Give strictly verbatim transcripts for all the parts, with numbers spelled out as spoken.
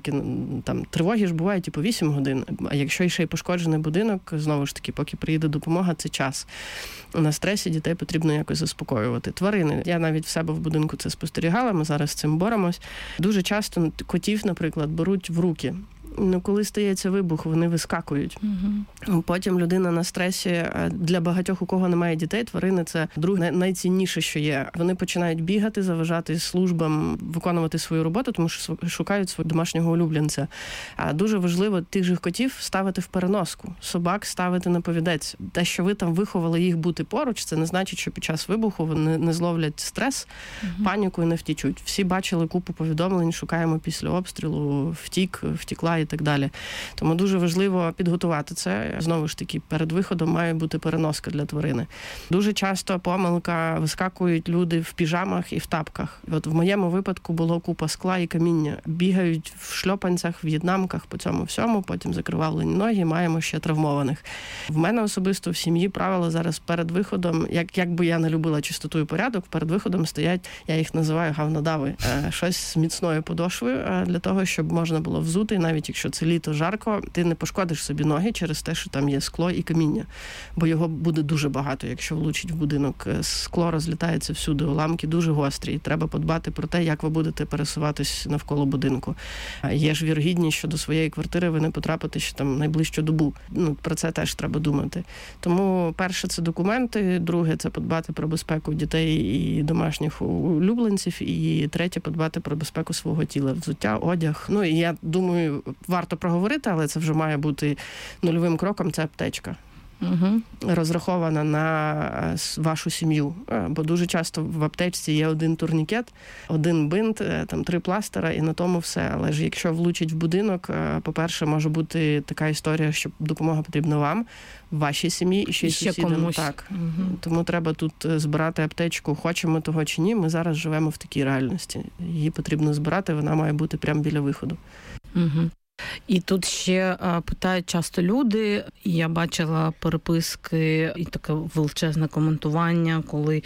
все-таки там тривоги ж бувають і по вісім годин, а якщо ще й пошкоджений будинок, знову ж таки, поки приїде допомога, це час. На стресі дітей потрібно якось заспокоювати. Тварини. Я навіть в себе в будинку це спостерігала, ми зараз з цим боремось. Дуже часто котів, наприклад, беруть в руки. Ну, коли стається вибух, вони вискакують. Угу. Потім людина на стресі. Для багатьох, у кого немає дітей, тварини – це друге найцінніше, що є. Вони починають бігати, заважати службам виконувати свою роботу, тому що шукають свого домашнього улюбленця. А дуже важливо тих же котів ставити в переноску, собак ставити на повідець. Те, що ви там виховали їх бути поруч, це не значить, що під час вибуху вони не зловлять стрес, угу. паніку і не втічуть. Всі бачили купу повідомлень, шукаємо після обстрілу, втік, втікла і так далі. Тому дуже важливо підготувати це. Знову ж таки, перед виходом має бути переноска для тварини. Дуже часто помилка, вискакують люди в піжамах і в тапках. От в моєму випадку було купа скла і каміння. Бігають в шльопанцях, в в'єтнамках по цьому всьому, потім закривавлені ноги, маємо ще травмованих. В мене особисто в сім'ї правила зараз перед виходом, як, як би я не любила чистоту і порядок, перед виходом стоять, я їх називаю гавнодави, щось з міцною подошвою для того, щоб можна було взути, навіть якщо це літо жарко, ти не пошкодиш собі ноги через те, що там є скло і каміння. Бо його буде дуже багато, якщо влучить в будинок. Скло розлітається всюди, уламки дуже гострі. І треба подбати про те, як ви будете пересуватись навколо будинку. Є ж вірогідність, що до своєї квартири ви не потрапите ще там найближчу добу. Ну, про це теж треба думати. Тому перше – це документи, друге – це подбати про безпеку дітей і домашніх улюбленців, і третє – подбати про безпеку свого тіла, взуття, одяг. Ну, і я думаю, варто проговорити, але це вже має бути нульовим кроком, це аптечка. Угу. Розрахована на вашу сім'ю. Бо дуже часто в аптечці є один турнікет, один бинт, там три пластира і на тому все. Але ж якщо влучить в будинок, по-перше, може бути така історія, що допомога потрібна вам, вашій сім'ї і ще й сусідам. Комусь. Так. Угу. Тому треба тут збирати аптечку, хочемо того чи ні. Ми зараз живемо в такій реальності. Її потрібно збирати, вона має бути прямо біля виходу. Угу. І тут ще питають часто люди, і я бачила переписки і таке величезне коментування, коли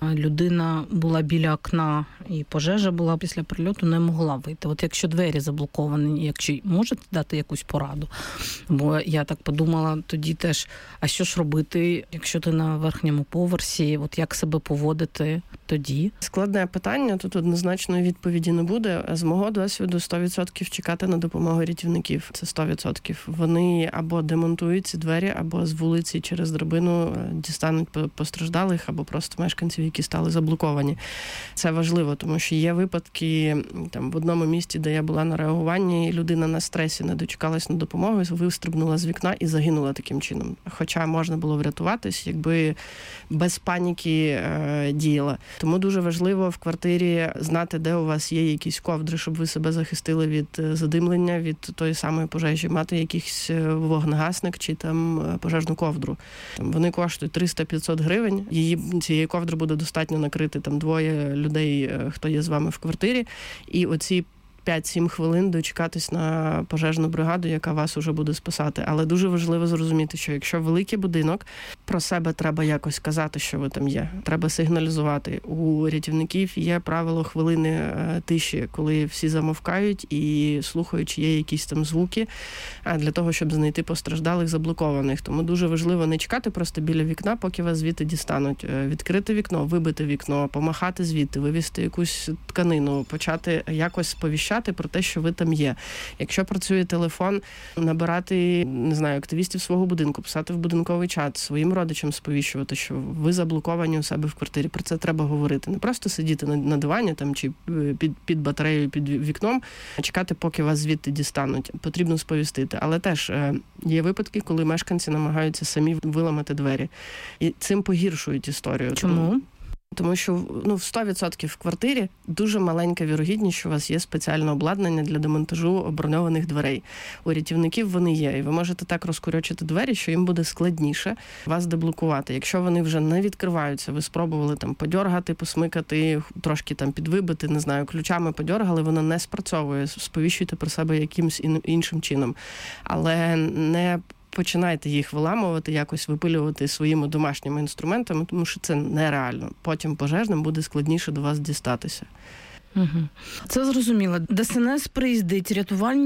людина була біля окна і пожежа була після прильоту, не могла вийти. От якщо двері заблоковані, якщо можете дати якусь пораду? Бо я так подумала тоді теж, а що ж робити, якщо ти на верхньому поверсі, от як себе поводити тоді? Складне питання, тут однозначної відповіді не буде. З мого досвіду сто відсотків чекати на допомогу рятівників. Це сто відсотків. Вони або демонтують ці двері, або з вулиці через драбину дістануть постраждалих, або просто мешканців, які стали заблоковані. Це важливо, тому що є випадки, там в одному місті, де я була на реагуванні, людина на стресі не дочекалась на допомогу, вистрибнула з вікна і загинула таким чином. Хоча можна було врятуватись, якби без паніки е, діяла. Тому дуже важливо в квартирі знати, де у вас є якісь ковдри, щоб ви себе захистили від задимлення, від тої самої пожежі, мати якийсь вогнегасник чи там пожежну ковдру. Там вони коштують триста-п'ятсот гривень. Її, цієї ковдри буде достатньо накрити там двоє людей, хто є з вами в квартирі. І оці п'ять-сім хвилин дочекатись на пожежну бригаду, яка вас уже буде спасати. Але дуже важливо зрозуміти, що якщо великий будинок, про себе треба якось казати, що ви там є. Треба сигналізувати. У рятівників є правило хвилини тиші, коли всі замовкають і слухають, чи є якісь там звуки, для того, щоб знайти постраждалих, заблокованих. Тому дуже важливо не чекати просто біля вікна, поки вас звідти дістануть. Відкрити вікно, вибити вікно, помахати звідти, вивести якусь тканину, почати якось сповіщати про те, що ви там є. Якщо працює телефон, набирати, не знаю, активістів свого будинку, писати в будинковий чат, своїм родичам сповіщувати, що ви заблоковані у себе в квартирі. Про це треба говорити. Не просто сидіти на, на дивані там, чи під, під батареєю, під вікном, а чекати, поки вас звідти дістануть. Потрібно сповістити. Але теж є випадки, коли мешканці намагаються самі виламати двері. І цим погіршують історію. Чому? Тому що ну, в сто відсотків в квартирі дуже маленька вірогідність, що у вас є спеціальне обладнання для демонтажу броньованих дверей. У рятівників вони є, і ви можете так розкурочити двері, що їм буде складніше вас деблокувати. Якщо вони вже не відкриваються, ви спробували там подьоргати, посмикати, трошки там підвибити, не знаю, ключами подьоргали, воно не спрацьовує. Сповіщуйте про себе якимось іншим чином. Але не починайте їх виламувати, якось випилювати своїми домашніми інструментами, тому що це нереально. Потім пожежним буде складніше до вас дістатися. Угу. Це зрозуміло. ДСНС приїздить, рятувальні